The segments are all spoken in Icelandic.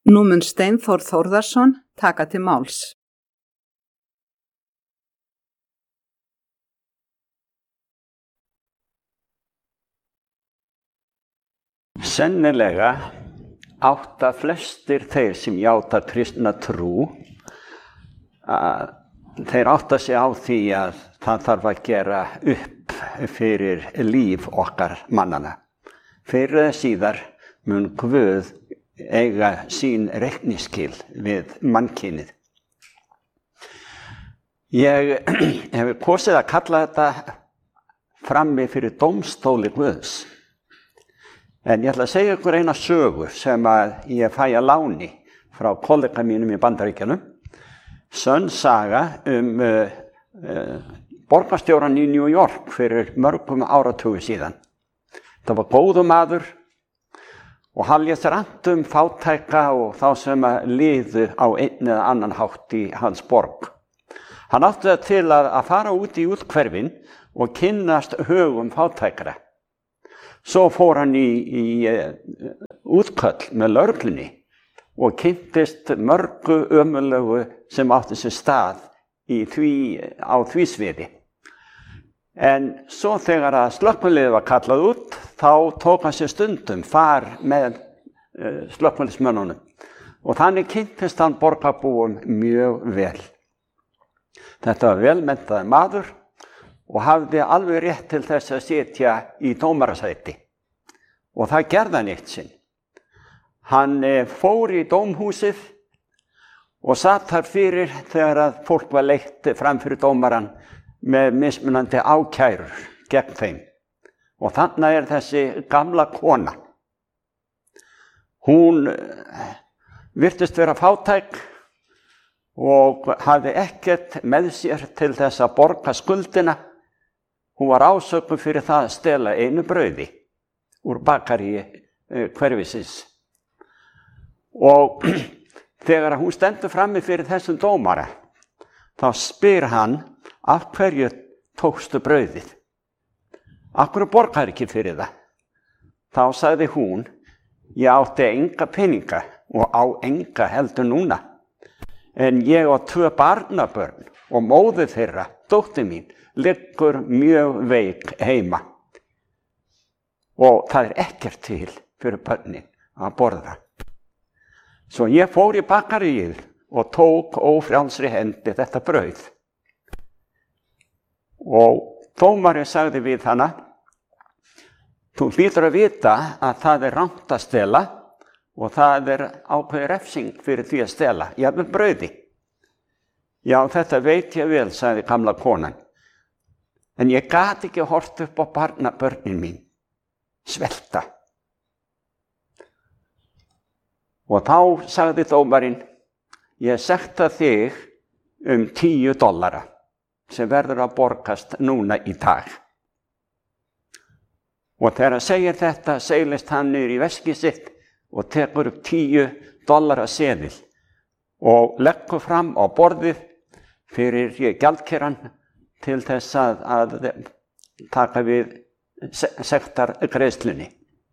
Nú mun Steinþór Þórðarson taka til máls. Sennilega átta flestir þeir sem játa kristna trú að þeir átta sig á því að það þarf að gera upp fyrir líf okkar mannana. Fyrr eða síðar mun Guð eiga sín reikningsskil við mannkynið. Ég hef kosið að kalla þetta frammi fyrir dómstóli Guðs. En ég ætla að segja ykkur eina sögu sem að ég fæ að láni frá kollega mínum í Bandaríkjunum. Sönn saga borgarstjóran í New York fyrir mörgum áratugi síðan. Það var góður maður og hann lét rangt fátæka og þá sem að liðu á einn eða annan hátt í hans borg. Hann átti það til að fara út í úthverfin og kynnast högum fátækra. Svo fór hann í útköll með lögreglunni og kynntist mörgu ömurlegu sem átti sér stað á því sviði. En svo þegar að slökkviliðið var kallað út, þá tók hann sér stundum far með slökkviliðsmönnunum. Og þannig kynntist hann borgarbúum mjög vel. Þetta var velmenntaður maður og hafði alveg rétt til þess að sitja í dómarasæti. Og það gerði hann eitt sinn. Hann fór í dómhúsið og satt þar fyrir þegar að fólk var leitt fram fyrir dómaran með mismunandi ákærur gegn þeim. Og þannig þessi gamla kona. Hún virtist vera fátæk og hafði ekkert með sér til þess að borga skuldina. Hún var ásökuð fyrir það að stela einu brauði úr bakaríi hverfisins. Og þegar hún stendur frammi fyrir þessum dómara, þá spyr hann, af hverju tókstu brauðið? Af hverju borgar ekki fyrir það? Þá sagði hún, ég átti enga peninga og á enga heldur núna. En ég á 2 barnabörn og móðir þeirra, dóttir mín, liggur mjög veik heima. Og það ekkert til fyrir börnin að borða. Svo ég fór í bakaríið og tók ófrjálsri hendi þetta brauð. Og dómari sagði við hana, þú hlýtur að vita að það rangt að stela og það ákveðin refsing fyrir því að stela, jafnvel brauði. Já, þetta veit ég vel, sagði gamla konan. En ég gat ekki hort upp á barnabörnin mín, svelta. Og þá sagði dómarinn, ég sekta þig $10 sem verður að borgast núna í dag. Og þegar hann segir þetta, seilist hann niður í veskið sitt og tekur upp $10 seðil og leggur fram á borðið fyrir gjaldkeran til þess að taka við sektargreiðslunni.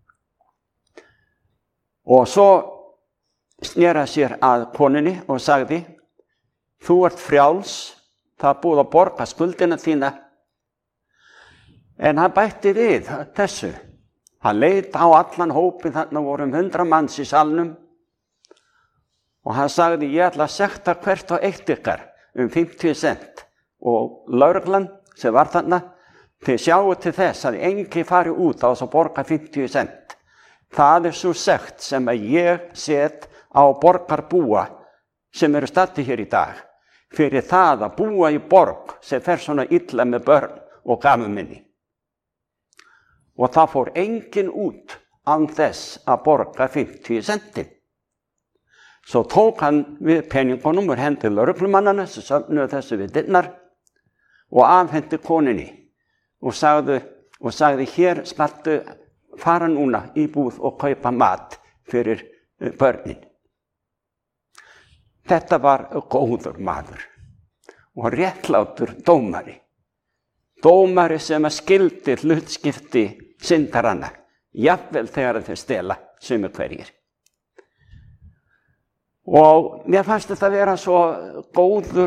Og svo sneri hann sér að konunni og sagði, þú ert frjáls, það búið að borga skuldina þína. En hann bætti við þessu. Hann leit á allan hópinn, þarna voru 100 manns í salnum. Og hann sagði, ég ætla að sekta hvert og eitt ykkar 50 cent. Og lögreglan sem var þarna, þið sjáu til þess að enginn fari út á þess að borga 50 cent. Það svo sekt sem að ég set á borgarbúa sem eru staddir hér í dag. Fyrir það að búa í borg sem fer svona illa með börn og gamalmenni. Og það fór enginn út án þess að borga 50 centin. Svo tók hann við peningunum og hendi lögreglumannana sem söfnuðu þessu við dyrnar og afhendi konunni og sagði hér skaltu fara núna í búð og kaupa mat fyrir börnin. Þetta var góður maður og réttlátur dómari. Dómari sem að skildi hlutskipti syndaranna, jafnvel þegar þeir stela sumir hverjir. Og mér fannst þetta vera svo góður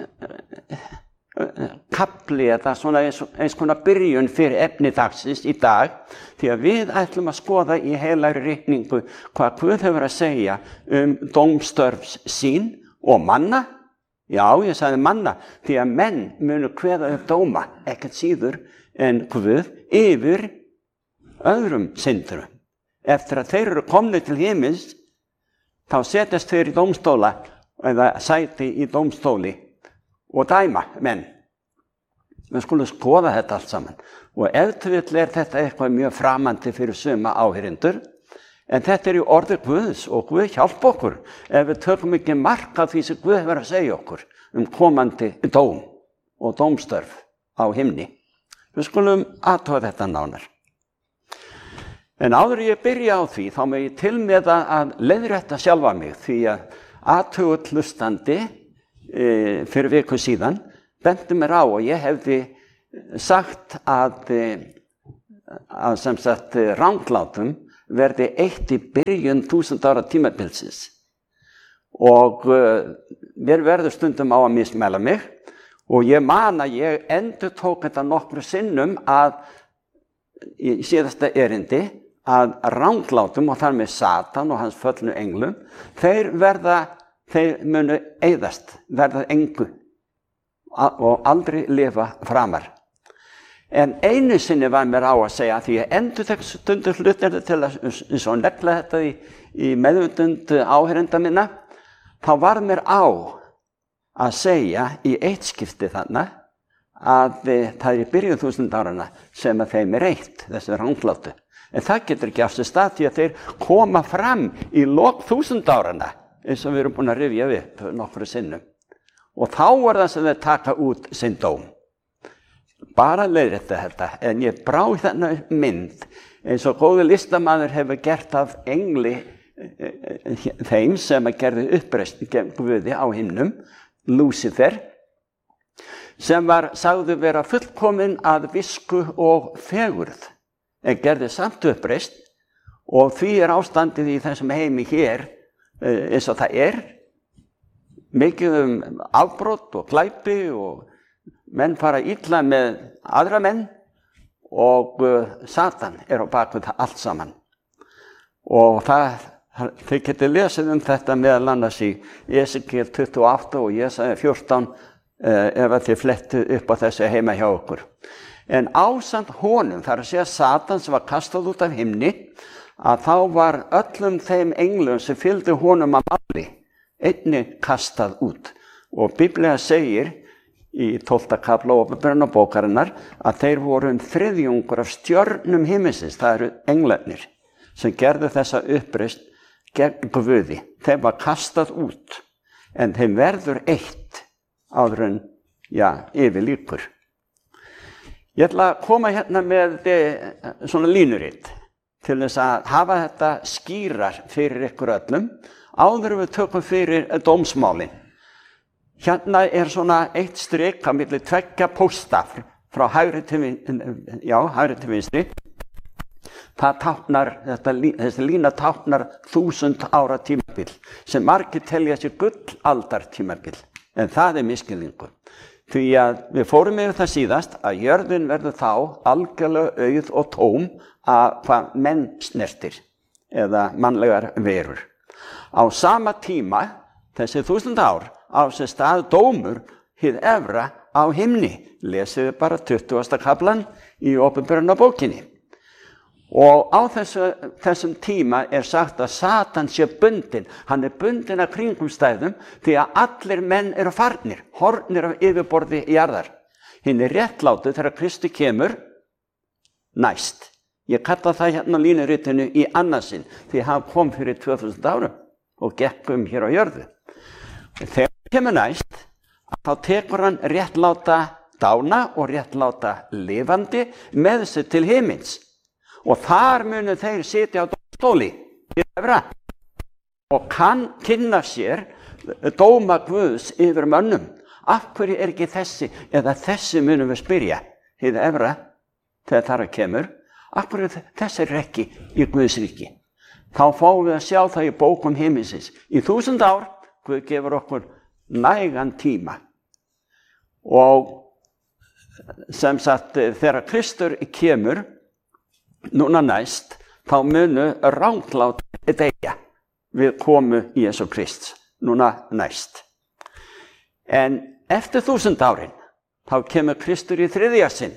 kapli, eða svona eins konar byrjun fyrir efni dagsins í dag, því að við ætlum að skoða í heilagri ritningu hvað Guð hefur að segja dómstörfs sín og manna. Já, ég sagði manna, því að menn munu kveða upp dóma, ekkert síður en Guð yfir öðrum syndurum. Eftir að þeir eru komnir til himins, þá setjast þeir í dómstóla eða sæti í dómstóli og dæma menn. Við skulum skoða þetta allt saman. Og ef til vill þetta eitthvað mjög framandi fyrir suma áheyrendur, en þetta í orði Guðs og Guð hjálpa okkur ef við tökum ekki mark af því sem Guð hefur að segja okkur komandi dóm og dómstörf á himni. Við skulum athuga þetta nánar. En áður ég byrja á því, þá með ég til með að leiðrétta sjálfa mig, því að athugull hlustandi fyrir viku síðan benti mér á og ég hefði sagt að sem sagt ranglátum verði eitt í byrjun 1000 ára tímabilsins. Og mér verður stundum á að mismæla mig og ég man að ég endurtók þetta nokkru sinnum að í síðasta erindi að ranglátum og þar með Satan og hans föllnu englum, þeir munu eyðast, verða engu og aldrei lifa framar. En einu sinni var mér á að segja, því ég endurtek stundur hlutir til að eins og negla þetta í meðvitund áheyrenda minna, þá var mér á að segja í eitt skipti þarna að það í byrjun 1000 áranna sem að þeim eitt, þessi ranglátu. En það getur ekki átt sér stað því að þeir koma fram í lok 1000 áranna, eins og við erum búin að rifja upp nokkru sinnum. Og þá það sem þeir taka út sinn dóm. Bara leiðrétta þetta, en ég brá þennan mynd, eins og góður listamaður hefur gert af engli þeim sem að gerði uppreisn gegn Guði á himnum, Lúsifer, sem var sagður vera fullkominn að visku og fegurð. En gerði samt uppreisn og því ástandið í þessum heimi hér eins og það mikið afbrot og glæpi og menn fara illa með aðra menn og Satan á bakvið það allt saman. Og þið getið lesið þetta meðal annars í Esekiel 28 og Jesaja 14 ef þið flettu upp á þessu heima hjá okkur. En ásamt honum, þar að segja Satan sem var kastað út af himni, að þá var öllum þeim englum sem fylgdu honum að máli einnig kastað út. Og Biblía segir í 12. kafla Åpenbarunarbókarinnar að þeir voru þriðjungur af stjörnum himinsins, það eru englarnir, sem gerðu þessa uppreisn gegn Guði. Þeim var kastað út, en þeim verður eitt áður en, yfir líkur. Ég ætla að koma hérna með svona línuritt til þess að hafa þetta skýrar fyrir ykkur öllum áður við tökum fyrir dómsmálin. Hérna svona eitt strik á milli tveggja pósta frá hægri til vinstri. Það táknar, þessi lína táknar 1000 ára tímabil sem margir telja sér gulldar tímabil, en það misskilningur. Því að við fórum yfir það síðast að jörðin verður þá algjörlega auð og tóm að hvað menn snertir eða mannlegar verur. Á sama tíma, þessi 1000 ár, á sér stað dómur hið efra á himni. Lesið bara 20. kaflan í Åpenbarunarbókinni. Og á þessum tíma sagt að Satan sé bundinn. Hann bundinn af kringumstæðum því að allir menn eru farnir, horfnir af yfirborði jarðar. Hinn réttlátu þegar Kristi kemur næst. Ég kalla það hérna línuritinu í annarsinn því hann kom fyrir 2000 árum og gekk hér á jörðu. Þegar hann kemur næst, þá tekur hann réttláta dána og réttláta lifandi með sig til himins. Og þar munu þeir sitja á dómstóli og kynna sér dóma Guðs yfir mönnum. Af hverju ekki þessi, eða þessi munum við spyrja, hið efra, þegar þar kemur, af hverju þessi ekki í Guðs ríki? þá fáum við að sjá það í bókum himinsins. Í 1000 ár, Guð gefur okkur nægan tíma. Og sem sagt, þegar Kristur kemur, núna næst, þá munu ranglát deyja við komu Jesú Krists, núna næst. En eftir 1000 árin, þá kemur Kristur í 3. sinn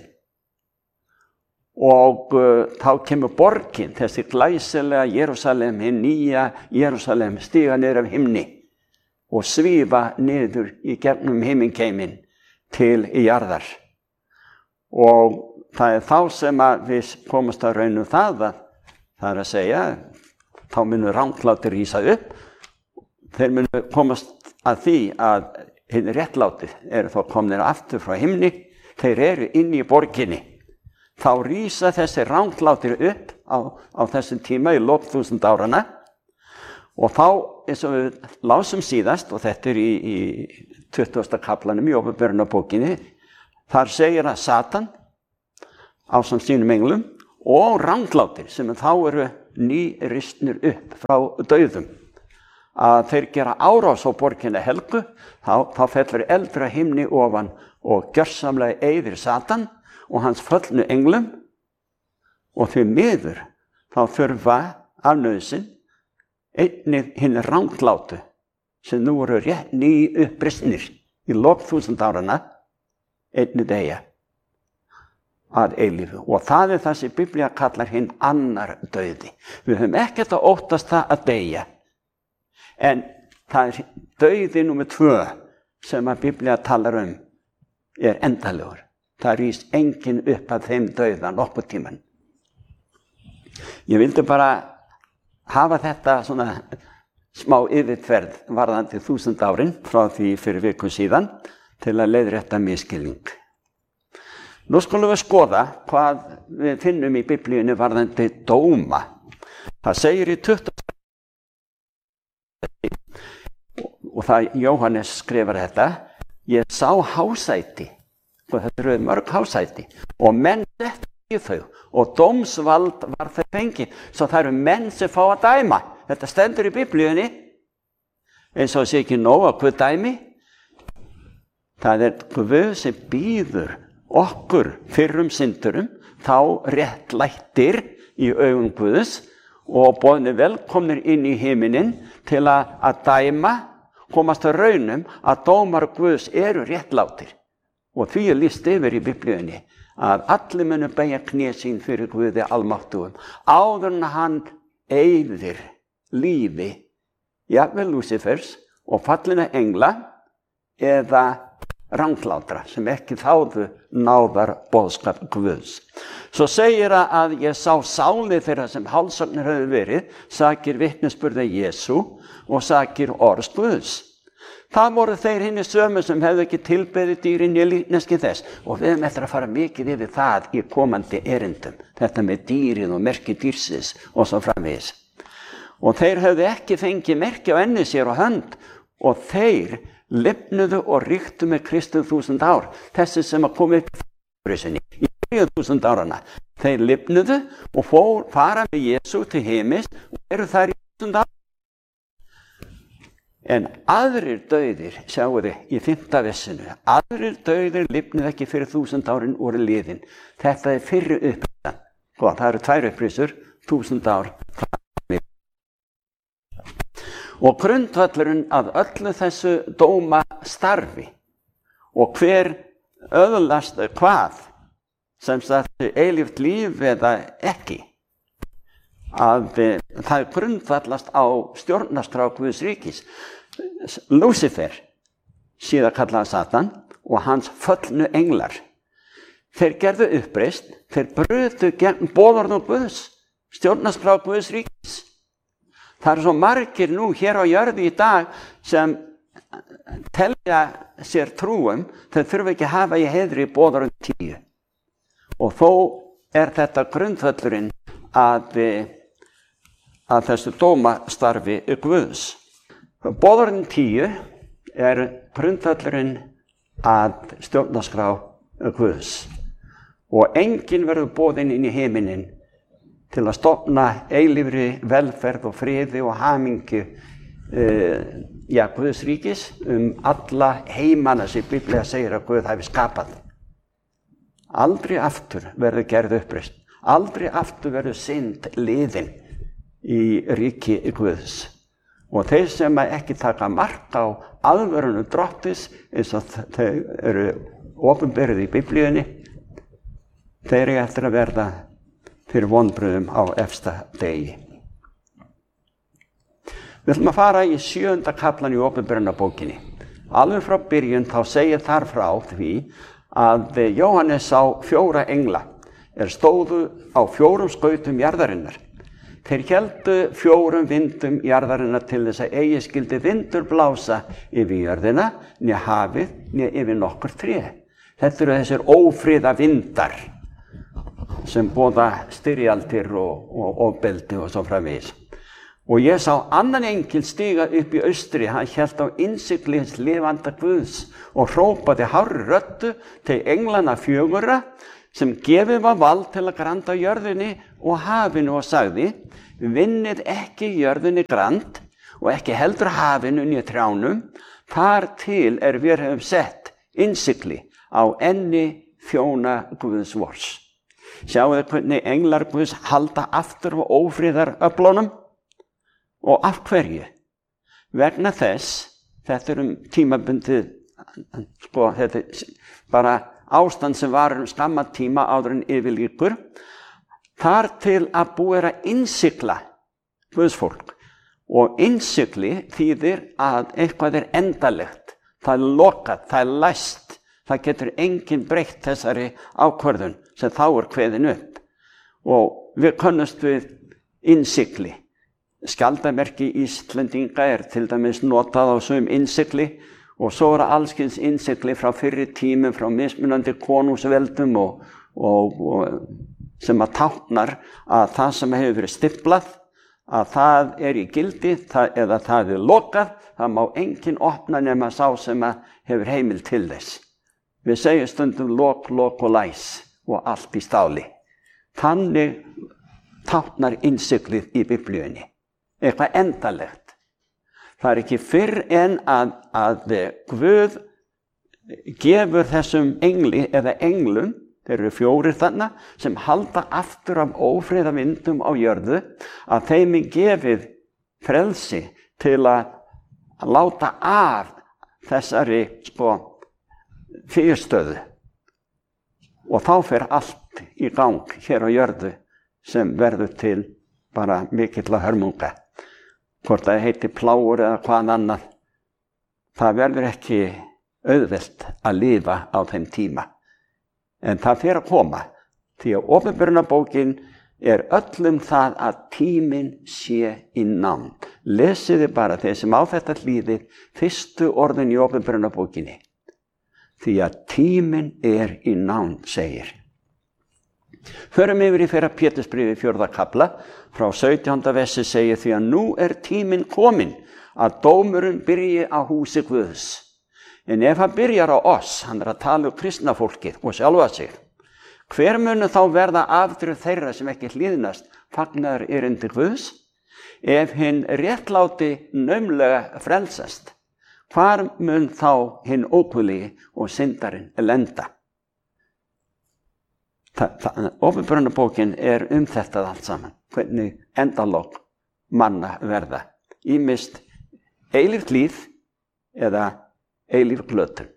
og þá kemur borgin, þessi glæsilega Jerúsalem, hinn nýja Jerúsalem, stíga niður af himni og svífa niður í gegnum himingeiminn til jarðar. Og það þá sem að við komast að raun það er að segja, þá munu ranglátir rísa upp, þeir munu komast að því að hinn réttlátið eru þá komnir aftur frá himni, þeir eru inn í borginni. Þá rísa þessi ranglátir upp á þessum tíma í lok 1000 áranna og þá, eins og við lásum síðast, og þetta er í 20. kaflanum í Åpenbarunarbókinni, þar segir að Satan ásamt sínum englum og ranglátir sem þá eru nýristnir upp frá dauðum, að þeir gera árás á borginni helgu, þá fellur eldur af himni ofan og gjörsamlega eyðir Satan og hans föllnu englum, og því miður þá þurfa af nauðsyn einnig hinn ranglátu sem nú eru rétt ný uppreisnir í lok 1000 áranna einnig deyja að eilífu. Og það er það sem Biblía kallar hinn annar dauði. Við höfum ekkert að óttast það að deyja, en það er dauði númer 2 sem að Biblía talar er endalegur. Það rís enginn upp að þeim dauða nokkuð tíman. Ég vildi bara hafa þetta svona smá yfirferð varðandi 1000 árin frá því fyrir viku síðan til að leiðrétta misskilning. Nú skulum við skoða hvað við finnum í Biblíunni varðandi dóma. Það segir í 20. og það Jóhannes skrifar þetta, ég sá hásæti, og þetta eru mörg hásæti, og menn setti í þau, og dómsvald var þau fengið, svo það eru menn sem fá að dæma. Þetta stendur í Biblíunni, eins og sé ekki nóg að Guð dæmi. Það er Guð sem býður okkur fyrrum syndurum, þá réttlættir í augum Guðs og boðnir velkomnir inn í himinin til að dæma, komast að raunum að dómar Guðs eru réttlátir. Og því er lýst yfir í Biblíunni að allir munu beygja kné sín fyrir Guði almáttugum, áður en hann eyðir lífi, jafnvel Lúsifers og fallina engla eða ranglátra sem ekki þáðu náðar boðskap Guðs. Svo segir að ég sá sálir þeirra sem hálsagnir höfðu verið, sakir vitnisburði Jesú og sakir orðs Guðs. Það voru þeir hinni sömu sem hefðu ekki tilbeðið dýrin í líkneski þess, og við höfum eftir að fara mikið yfir það í komandi erindum, þetta með dýrin og merki dýrsins og svo framvegis. Og þeir höfðu ekki fengið merki á enni sér og hönd, og þeir lifnuðu og ríktu með Kristu 1000 ár, þessi sem að koma upp í 3000 árana. Þeir lifnuðu og fara með Jesú til heimis og eru þar í 1000 ár. En aðrir dauðir, sjáu þið í 5. vessinu, aðrir dauðir lifnuðu ekki fyrir 1000 árin voru liðin. Þetta er fyrri upprisan. Það eru 2 upprisur, 1000 ár. Og grundvöllurinn að öllu þessu dóma starfi og hver öðlast hvað, sem sagt eilíft líf eða ekki, að það grundvallast á stjórnarskrá Guðs ríkis. Lúsifer, síðan kallaði Satan, og hans föllnu englar, þeir gerðu uppreisn, þeir brutu gegn boðorðum Guðs, stjórnarskrá Guðs ríkis. Það eru svo margir nú hér á jörðu í dag sem telja sér trúum, þeir þurfa ekki að hafa í heiðri boðorðum 10. Og þó er þetta grundvöllurinn að þessu dómastarfi Guðs. Boðorðin 10 er grundvöllurinn að stjórnarskrá Guðs. Og enginn verður boðinn inn í heiminin til að stofna eilífri velferð og friði og hamingju Guðs ríkis alla heimana sem Biblía segir að Guð hafi skapað. Aldrei aftur verður gerð uppreisn, aldrei aftur verður synd liðin í ríki Guðs. Og þeir sem ekki taka mark á alvörunu Drottins, eins og þeir eru opinberið í Biblíunni, þeir eru eftir að verða fyrir vonbrigðum á efsta degi. Við ætlum að fara í 7. kaflan í opinberunarbókinni. Alveg frá byrjun þá segir þar frá því að Jóhannes sá 4 engla stóðu á 4 skautum jarðarinnar. Þeir héldu 4 vindum jarðarinnar til þess að eigi skyldi vindur blása yfir jörðina, né hafið, né yfir nokkur tré. Þetta eru þessir ófriða vindar sem boða styrjaldir og ofbeldi og svo framvegis. Og ég sá annan engil stíga upp í austri, hann hélt á innsigli hins lifanda Guðs og hrópaði hárri röddu til englana 4 sem gefið var vald til að granda jörðinni og hafinu og sagði: vinnið ekki jörðinni grand og ekki heldur hafinu né trjánum, þar til við höfum sett innsigli á enni þjóna Guðs vors. Sjáu þið hvernig englar Guðs halda aftur á ófriðaröflunum? Og af hverju? Vegna þess, þetta tímabundið, þetta bara ástand sem var skamma tíma áður en yfirlýkur, þar til að búið að innsigla Guðsfólk. Og innsigli þýðir að eitthvað endalegt, það lokað, það læst, það getur enginn breytt þessari ákvörðun sem þá kveðin upp. Og við könnumst við innsigli. Skjaldarmerki Íslendinga til dæmis notað á sum innsigli og svo allskyns innsigli frá fyrri tímum, frá mismunandi konungsveldum og sem að táknar að það sem hefur verið stiflað, að það í gildi eða það lokað, það má enginn opna nema sá sem hefur heimild til þess. Við segjum stundum lok og læs og allt í stáli. Þannig táknar innsiglið í Biblíunni. Eitthvað endalegt. Það ekki fyrr en að Guð gefur þessum engli eða englum, þeir eru 4 þarna, sem halda aftur af ófriðavindum á jörðu, að þeim gefið frelsi til að láta af þessari fyrirstöðu. Og þá fer allt í gang hér á jörðu sem verður til bara mikilla hörmunga. Hvort það heiti plágur eða hvað annað, það verður ekki auðvelt að lifa á þeim tíma. En það fer að koma, því að opinberunarbókin öllum það að tíminn sé í nánd. Lesiði bara þeir sem á þetta hlýðir fyrstu orðin í opinberunarbókinni. Því að tíminn í nánd, segir. Förum yfir í 1. Pétursbréfi 4. kafla, frá 17. versi segir: því að nú tíminn kominn að dómurinn byrji á húsi Guðs. En ef hann byrjar á oss, hann að tala kristna fólkið og sjálfa sig, hver munu þá verða afdrif þeirra sem ekki hlýðnast fagnaðar erindi Guðs? Ef hinn réttláti naumlega frelsast, hvar mun þá hinn óguðligi og syndarinn lenda? Opinberunarbókin þetta allt saman, hvernig endalok manna verða, ýmist eilíft líf eða eilíf glötun.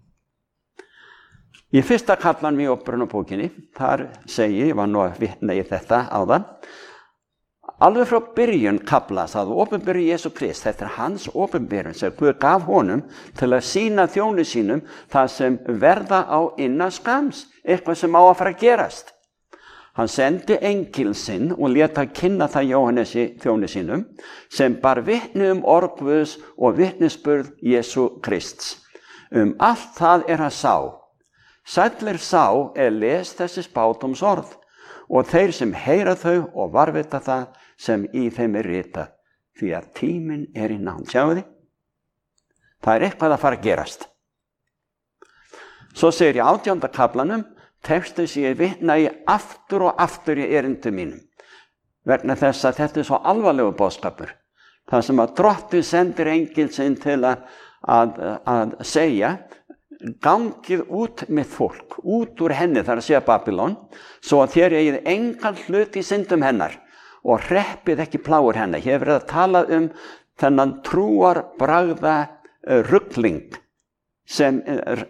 Í 1. kaflanum í opinberunarbókinni, þar segir, ég var nú að vitna í þetta áðan, alveg frá byrjun kafla það opinberu Jesú Krist, þetta hans opinberun sem Guð gaf honum til að sýna þjóni sínum það sem verða á innan skams, eitthvað sem á að fara að gerast. Hann sendi engil sinn og lét að kynna það Jóhannesi þjóni sínum sem bar vitni orð Guðs og vitnisburð Jesú Krists. Allt það hann sá. Sæll sá les þessi spádómsorð og þeir sem heyra þau og varðveita það sem í þeim ritað, því að tíminn í nánd. Sjáu þið? Það eitthvað að fara að gerast. Svo segir í 18. kaflanum, textin sem ég vitna í aftur og aftur í erindum mínum. vegna þess að þetta svo alvarlegu boðskapur. Það sem að Drottinn sendir engil sinn til að segja, gangið út með fólk, út úr henni, þar að segja Babylon, svo að þér eigið engan hlut í syndum hennar og hreppið ekki plágur hennar. Ég hef verið að tala þennan trúarbragða rugling sem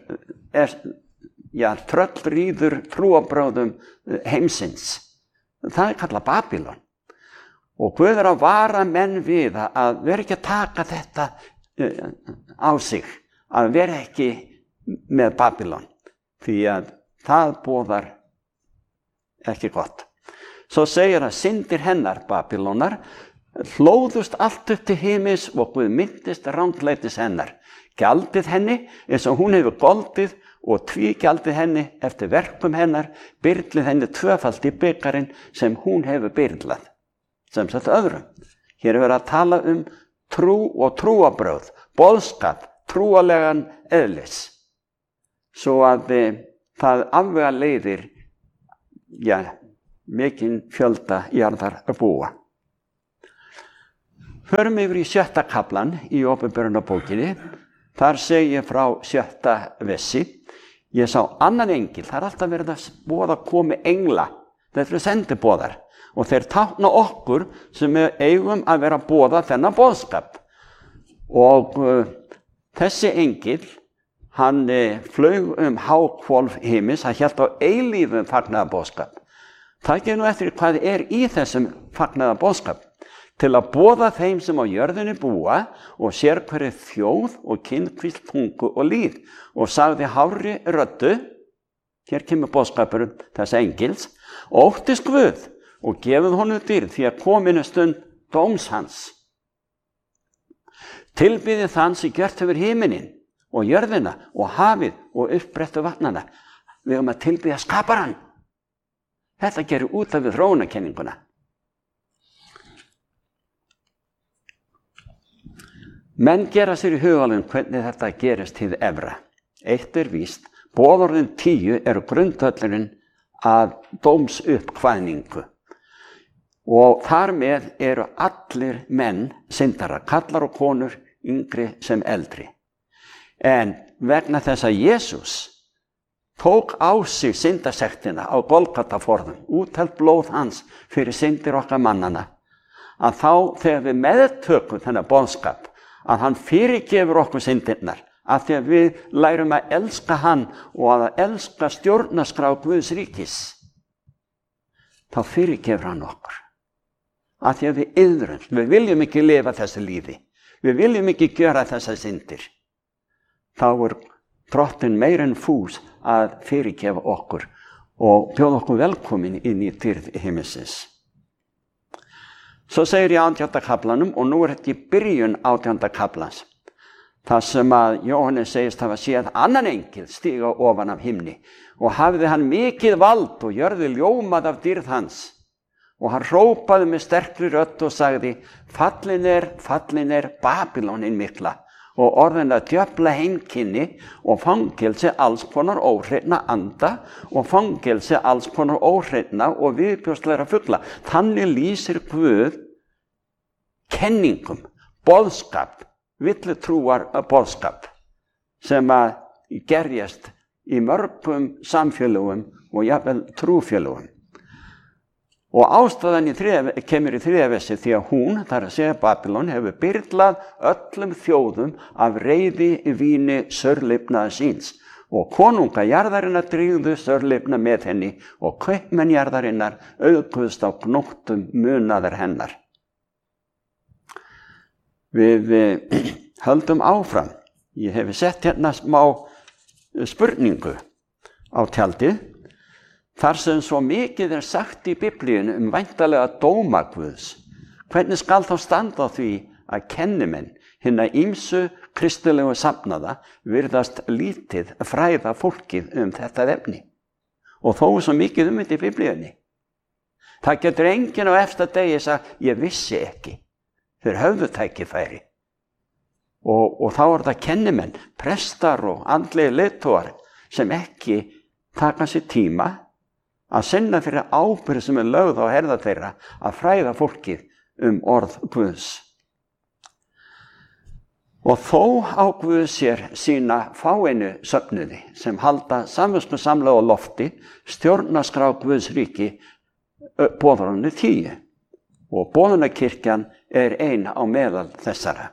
tröllríður trúarbragðum heimsins. Það kallað Babylon. Og Guð að vara menn við að vera ekki að taka þetta á sig, að vera ekki með Babylon, því að það boðar ekki gott. Svo segir að syndir hennar, Babylonar, hlóðust allt upp til himins og Guð myndist ranglætis hennar. Gjaldið henni eins og hún hefur goldið og tvígjaldið henni eftir verkum hennar, byrlið henni tvöfalt í byggarinn sem hún hefur byrlað. Sem sagt öðrum. Hér er verið að tala trú og trúarbrögð, boðskap, trúarlegan eðlis. Svo að það afvega leiðir, mikinn fjölda jarðar að búa. Förum yfir í 7. kaflan í Opinberunarbókinni. Þar segir frá 7. versi. Ég sá annan engil, það er alltaf verið að boða komi engla. Þetta eru sendiboðar. Og þeir tákna okkur sem eigum að vera að boða þennan boðskap. Og þessi engil, hann flaug háhvolf himins, hann hélt á eilífum fagnaða boðskap. Það nú eftir hvað er í þessum fagnaða boðskap. Til að boða þeim sem á jörðinni búa og sér hverju þjóð og kynhvísl, tungu og líð. Og sagði hárri röddu, hér kemur boðskapurinn þess engils, óttist Guð og gefið honum dýrð því að komin stund dóms hans. Tilbyðið þann sem gjört hefur himinin og jörðina og hafið og uppbrettu vatnana. Við höfum að tilbyða skaparann. Þetta gerir út af við þróunarkenninguna. Menn gera sér í hugalinn hvernig þetta gerist hið efra. Eitt er víst, boðorðin 10 eru grundvöllurinn að dóms uppkvæðningu. Og þar með eru allir menn syndara, kallar og konur, yngri sem eldri. En vegna þess að Jesús tók á sig syndasektina á Golgataforðum, úthelt blóð hans fyrir syndir okkar mannana, að þá þegar við meðtökum þennan boðskap, að hann fyrirgefur okkur syndirnar, að því að við lærum að elska hann og að elska stjórnarskrá Guðs ríkis, þá fyrirgefur hann okkur. Að því að við iðrumst, við viljum ekki lifa þessu lífi, við viljum ekki gjöra þessar syndir. Þá er Drottinn meir en fús að fyrirgefa okkur og bjóða okkur velkomin inn í dýrð himinsins. Svo segir í 18. kaflanum, og nú er þetta í byrjun 18. kaflans, þar sem að Jóhannes segist hafa séð annan engil stíga ofan af himni og hafði hann mikið vald og jörði ljómað af dýrð hans. Og hann hrópaði með sterkri rödd og sagði, fallin er Babylónin mikla og orðin að djöfla heimkynni og fangelsi alls konar óhreinna anda og fangelsi alls konar óhreinna og viðbjóðslegra fugla. Þannig lýsir Guð kenningum, boðskap, villutrúar boðskap sem að gerjast í mörgum samfélögum og jafnvel trúfélögum. Og ástæðan kemur í 3. versi því að hún, þar að segja Babylon, hefur byrlað öllum þjóðum af reiði víni sörlifnaða síns. Og konunga jarðarinnar drígðu sörlifna með henni og kaupmenn jarðarinnar auðguðst á gnóttum munaðar hennar. Við höldum áfram. Ég hef sett hérna smá spurningu á tjaldið. Þar sem svo mikið er sagt í Biblíunni væntanlega dóma Guðs, hvernig skal þá standa á því að kennimenn hinna ýmsu kristilegu safnaða virðast lítið fræða fólkið þetta efni? Og þó svo mikið þetta í Biblíunni. Það getur enginn á efsta degi sagt, ég vissi ekki. Þeir höfðu tækifæri. Og þá er það kennimenn, prestar og andlegir leiðtogar sem ekki taka sér tíma að sinna fyrir ábyrgð sem lögð á herðar þeirra að fræða fólkið orð Guðs. Og þó á Guð sér sína fáeinu söfnuði sem halda samviskusamlega á lofti stjórnarskrá Guðs ríki boðorðinu 10 og boðunarkirkjan ein á meðal þessara.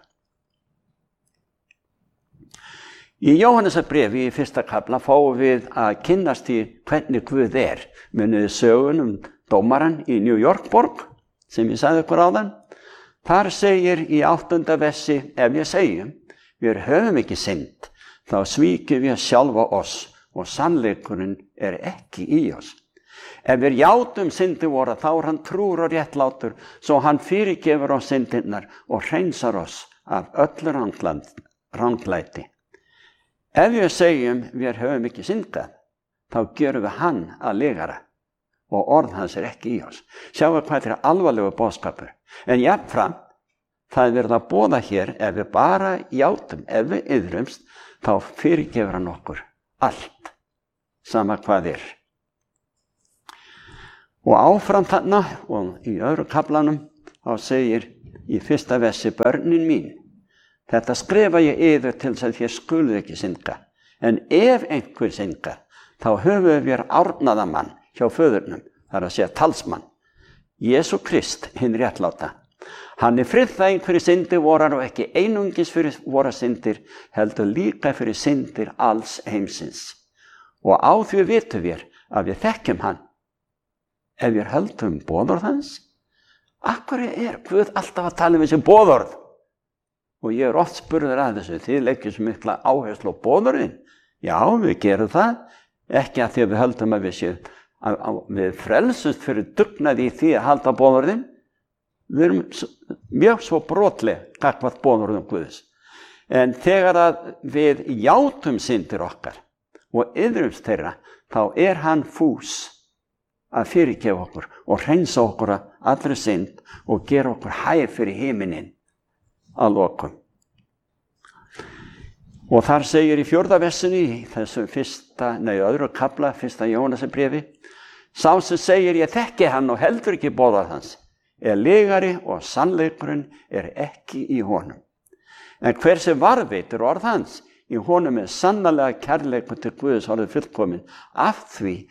Í Jóhannesarbréfi í 1. kafla fáum við að kynnast í hvernig Guð Munið sögun dómaran í New York borg sem ég sagði ykkur áðan. Þar segir í 8. versi, ef ég segjum, við höfum ekki synd, þá svíkjum við sjálfa oss og sannleikurinn ekki í oss. Ef við játum syndi vora, þá hann trúr og réttlátur, svo hann fyrirgefur oss syndirnar og hreinsar oss af öllu ranglæti. Ef við segjum, við höfum ekki syndað, þá gerum við hann að legara og orð hans ekki í oss. Sjáum við hvað alvarlegu boðskapur. En jafnframt, það verið að boða hér, ef við bara játum, ef við iðrumst, þá fyrirgefur hann okkur allt, sama hvað Og áfram þarna, og í öðru kaflanum, þá segir í 1. versi, börnin mín, þetta skrifa ég yður til þess að þér skuluð ekki synda. En ef einhver syndar, þá höfum við árnaða mann hjá föðurnum, það að segja talsmann, Jesú Krist, hinn réttláta. Hann friðþæging fyrir syndir vorar og ekki einungis fyrir vora syndir, heldur líka fyrir syndir alls heimsins. Og á því vitum við að við þekkjum hann, ef við höldum boðorð hans. Af hverju Guð alltaf að tala þessi boðorð? Og ég oft spurður að þessu, þið leggjum svo mikla áherslu á boðorðin. Já, við gerum það, ekki að því að við höldum að við frelsumst fyrir dugnaði í því að halda boðorðin. Við erum mjög svo brotleg gagnvart boðorðum Guðs. En þegar að við játum syndir okkar og iðrumst þeirra, þá hann fús að fyrirgefa okkur og hreinsa okkur að allri synd og gera okkur hæf fyrir himinin að lokum. Og þar segir í 4. versinu í þessum öðru kafla, 1. Jóhannesarbréfi, sá sem segir ég þekki hann og heldur ekki boðorð hans, legari og sannleikurinn ekki í honum. En hver sem varðveitir orð hans, í honum sannarlega kærleikur til Guðs orðið fullkomin, af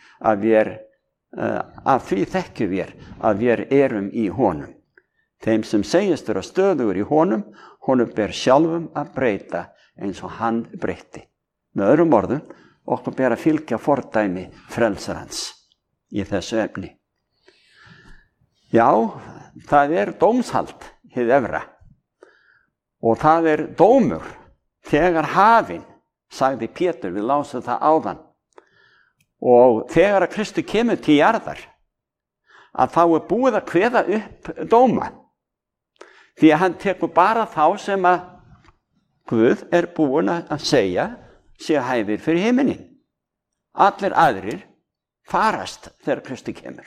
því þekkjum við að við erum í honum. Þeim sem segist vera stöðugur í honum ber sjálfum að breyta eins og hann breytti. Með öðrum orðum, okkur ber að fylgja fordæmi frelsarans í þessu efni. Já, það dómshald hið efra og það dómur þegar hafinn, sagði Pétur, við lásum það áðan. Og þegar að Kristi kemur til jarðar, að þá búið að kveða upp dóma. Því að hann tekur bara þá sem að Guð búinn að segja sé hæfir fyrir himinin. Allir aðrir farast þegar Kristi kemur.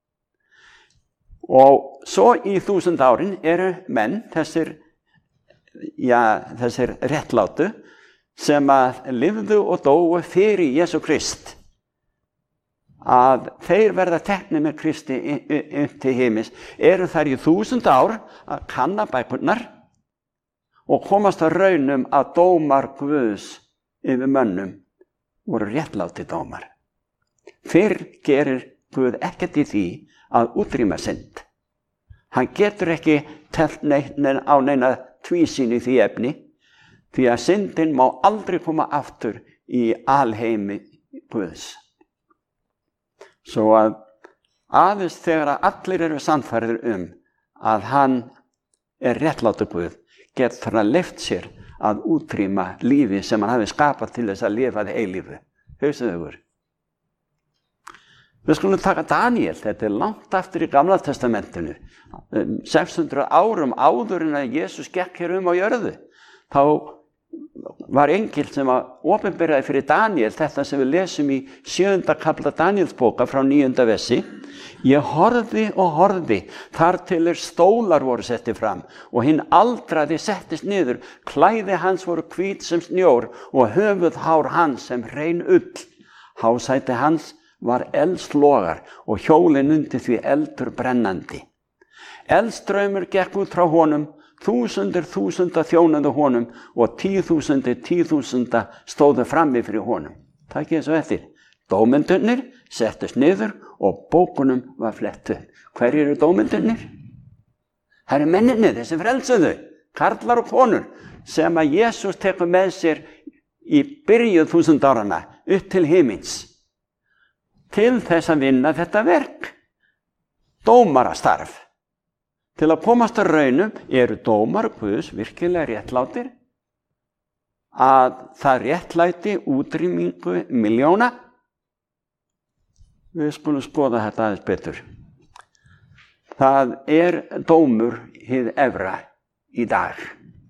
Og svo í 1000 árin menn, þessir réttlátu, sem að lifðu og dóu fyrir Jesú Krist, að þeir verða teknir með Kristi upp til himins, þær í 1000 ár að kanna bækurnar og komast að raunum að dómar Guðs yfir mönnum voru réttláti dómar. Fyrr gerir Guð ekkert í því að útrýma synd. Hann getur ekki teflt á neina tvísýn í því efni, því að syndin má aldrei koma aftur í alheimi Guðs. Svo að aðeins þegar að allir sannfærðir að hann réttlátur Guð, getur hann leyft sér að útrýma lífi sem hann hafi skapað til þess að lifa það eilífu. Hugsaðu ykkur. Við skulum taka Daniel, þetta langt aftur í Gamla testamentinu, 600 árum áður en að Jesús gekk hér á jörðu. Þá var engill sem að opinberaði fyrir Daniel þetta sem við lesum í 7. kafla Danielsbóka frá 9. versi. Ég horfði og horfði þar til stólar voru setti fram og hinn aldraði settist niður, klæði hans voru hvít sem snjór og höfuðhár hans sem hrein ull. Hásæti hans var eldslogar og hjólin undir því eldur brennandi. Eldstraumur gekk út frá honum, þúsundir þjónuðu honum og 10.000 stóðu frammi fyrir honum. Takk ég svo eftir. Dómyndurnir settust niður og bókunum var flett upp. Hverjir eru dómyndurnir? Það eru menninir, þessi frelsuðu, karlar og konur, sem að Jesús tekur með sér í byrjuð 1000 árana upp til himins til þess að vinna þetta verk. Dómarastarf. Til að komast að raunum eru dómar Guðs virkilega réttlátir, að það réttlæti útrýmingu milljóna. Við skulum skoða þetta aðeins betur. Það er dómur hið efra í dag.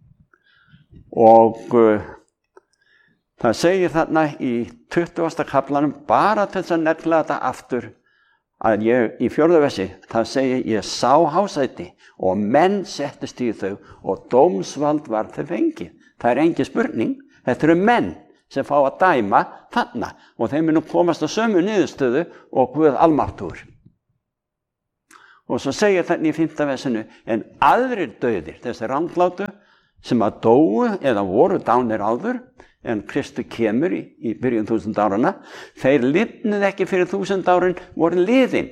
Og það segir þarna í 20. kaflanum, bara til þess að negla þetta aftur, að ég í 4. versi, það segir ég sá hásæti og menn settust í þau og dómsvald var þau fengið. Það er engin spurning, þetta eru menn sem fá að dæma þarna og þeim munu komast á sömu niðurstöðu og Guð almáttugur. Og svo segir þarna í 5. versinu, en aðrir dauðir, þessi ranglátu sem að dóu eða voru dánir áður, en Kristu kemur í byrjun 1000 árana, þeir lifnuð ekki fyrir 1000 árin, voru liðin.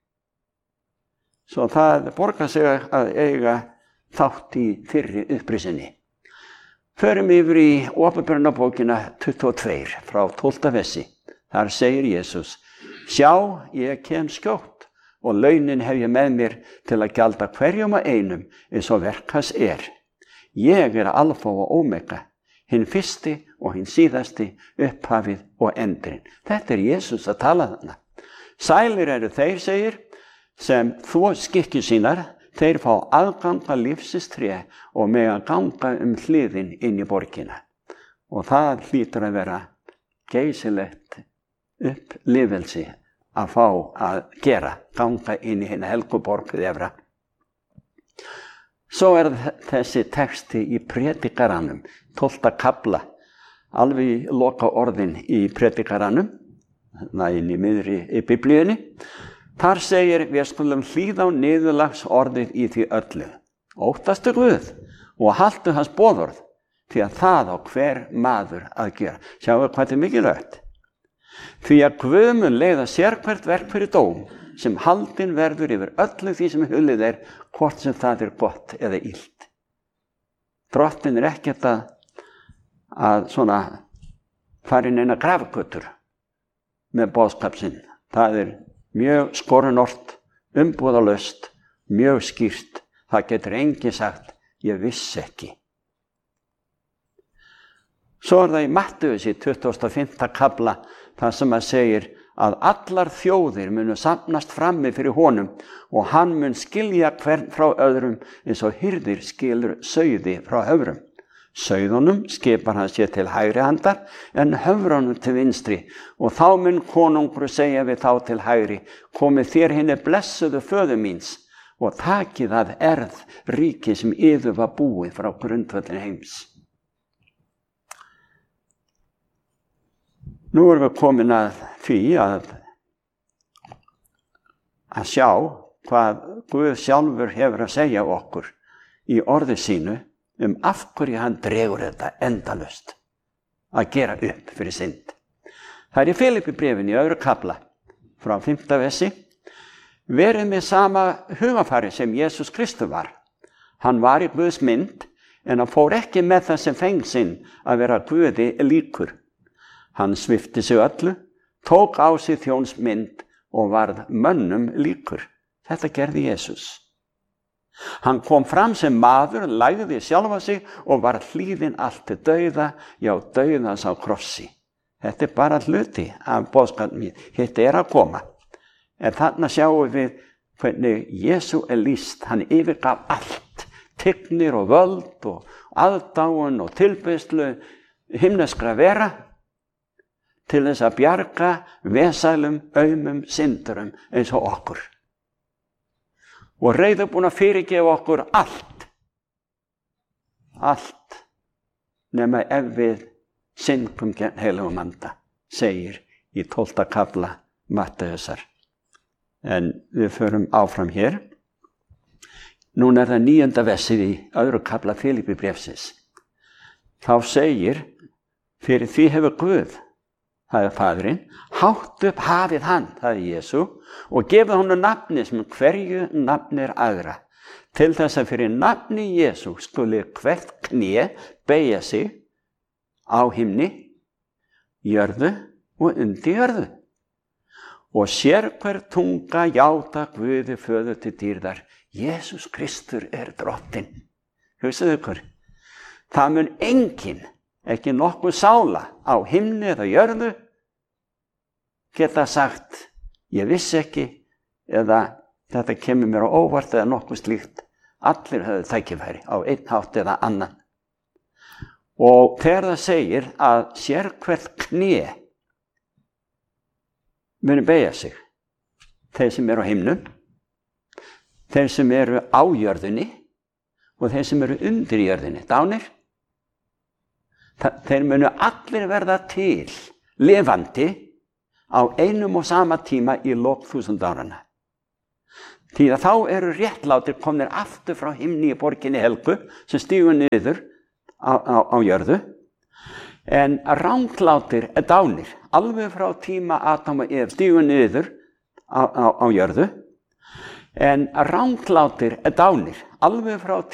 Svo það borgar sig að eiga þátt í fyrri upprisinni. Förum yfir í Åpenbarunarbókina 22 frá 12. versi. Þar segir Jesús, sjá, ég kem skjótt og launin hef ég með mér til að gjalda hverjum og einum eins og verk hans er. Ég er alfa og omega, hinn fyrsti og hinn síðasti, upphafið og endurinn. Þetta er Jesús að tala þarna. Sælir eru þeir, segir, sem þvo skikkjur sínar, þeir fá aðganga lífsins tré og mega ganga hliðin inn í borgina. Og það hlýtur að vera geysilegt upplifelsi að fá að gera, ganga inn í hina helgu borgið efra. Svo er þessi texti í Predikaranum, 12. kafla, alveg í loka orðin í Predikaranum, inn í miðri í Biblíunni. Þar segir, við skulum hlýða á niðurlags orðið í því öllu. Óttastu Guð og haltu hans boðorð, því að það á hver maður að gera. Sjáu hvað þetta er mikilvægt. Því að Guð mun leiða sérhvert verk fyrir dóm, sem haldinn verður yfir öllu því sem hulið er, hvort sem það er gott eða illt. Drottinn er ekkert að svona fara inn eina grafgötur með boðskap sinn. Það er mjög skorinort, umbúðalaust, mjög skýrt. Það getur enginn sagt, ég vissi ekki. Svo er það í Mattheus í 25. kafla, það sem að segir að allar þjóðir munu safnast frammi fyrir honum og hann mun skilja hvern frá öðrum eins og hirðir skilur sauði frá höfrum. Sauðunum skipar hann sér til hægri handar en höfrunum til vinstri og þá mun konungur segja við þá til hægri, komið þér hinni blessuðu föður míns og takið að erð ríki sem yður var búið frá grundvöllin heims. Nú erum við komin að því að sjá hvað Guð sjálfur hefur að segja okkur í orði sínu af hverju hann dregur þetta endalaust að gera upp fyrir synd. Það er í Filippibréfinu í 2. kafla frá 5. versi. Verið með sama hugafari sem Jesús Kristur var. Hann var í Guðs mynd en hann fór ekki með það sem feng sinn að vera Guði líkur. Hann svipti sig öllu, tók á sig þjónsmynd og varð mönnum líkur. Þetta gerði Jesús. Hann kom fram sem maður, lagði sjálfa sig og var hlýðinn allt til dauða, já dauðans á krossi. Þetta er bara hluti af boðskapnum mín. Þetta er að koma. En þarna sjáum við hvernig Jesú er lýst. Hann yfirgaf allt, tignir og völd og aðdáun og tilbeiðslu himneskra vera til þess að bjarga vesælum, aumum syndurum eins og okkur. Og reiðubúin að fyrirgefa okkur allt. Allt nema ef við syndum gegn heilugum anda, segir í 12. kafla Matteusar. En við förum áfram hér. Núna það 9. versið í 2. kafla Filippíbréfsins. Þá segir, fyrir því hefur Guð, það er Faðirinn, hátt upp hafið hann, það er Jesú, og gefið honum nafni sem hverju nafni er aðra, til þess að fyrir nafni Jesú skuli hvert kné beygja sig á himni, jörðu og undir jörðu. Og sér hver tunga játa Guði föður til dýrðar. Jesús Kristur er drottinn. Hugsaðu ykkur, það mun enginn, ekki nokkuð sála á himni eða jörðu, geta sagt, ég vissi ekki, eða þetta kemur mér á óvart eða nokkuð slíkt. Allir höfðu tækifæri á einn hátt eða annan. Og þegar það segir að sér hvert kné muni beygja sig, þeir sem eru á himnum, þeir sem eru á jörðinni og þeir sem eru undir jörðinni, dánir, þeir munu allir verða til lifandi á einum og sama tíma í lok 1000 áranna. Því að þá eru réttlátir komnir aftur frá himni í borginni helgu sem stígu niður á jörðu, en ranglátir dánir, alveg frá tíma Adam og Eva stígu niður á jörðu, en ranglátir dánir, alveg frá